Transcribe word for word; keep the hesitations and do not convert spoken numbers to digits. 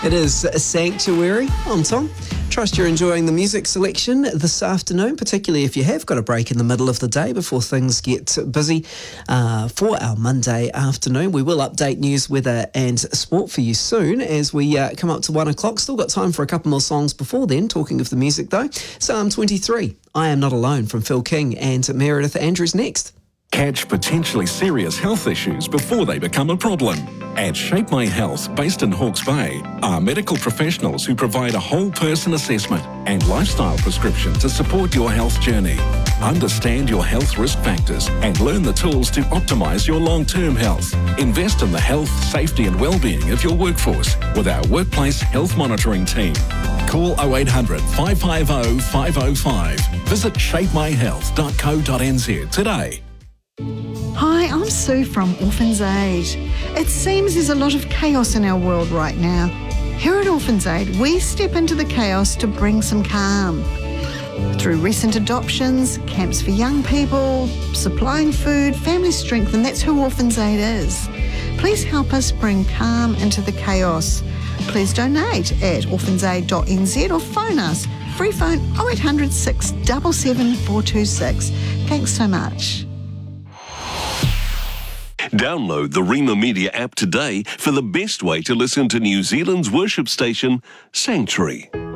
It is Sanctuary. I'm Tom. Trust you're enjoying the music selection this afternoon, particularly if you have got a break in the middle of the day before things get busy uh, for our Monday afternoon. We will update news, weather and sport for you soon as we uh, come up to one o'clock. Still got time for a couple more songs before then. Talking of the music though, Psalm twenty-three, I Am Not Alone from Phil King and Meredith Andrews next. Catch potentially serious health issues before they become a problem. At Shape My Health, based in Hawke's Bay, are medical professionals who provide a whole person assessment and lifestyle prescription to support your health journey. Understand your health risk factors and learn the tools to optimise your long-term health. Invest in the health, safety and well-being of your workforce with our workplace health monitoring team. Call oh eight hundred, five five oh, five oh five. Visit shape my health dot co dot n z today. Hi, I'm Sue from Orphans Aid. It seems there's a lot of chaos in our world right now. Here at Orphans Aid, we step into the chaos to bring some calm. Through recent adoptions, camps for young people, supplying food, family strength, and that's who Orphans Aid is. Please help us bring calm into the chaos. Please donate at orphans aid dot n z or phone us. Free phone oh eight hundred, six seven seven, four two six. Thanks so much. Download the Rima Media app today for the best way to listen to New Zealand's worship station, Sanctuary.